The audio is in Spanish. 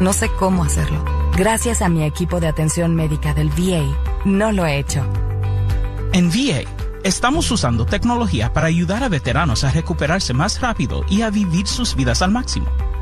No sé cómo hacerlo. Gracias a mi equipo de atención médica del VA, no lo he hecho. En VA, estamos usando tecnología para ayudar a veteranos a recuperarse más rápido y a vivir sus vidas al máximo.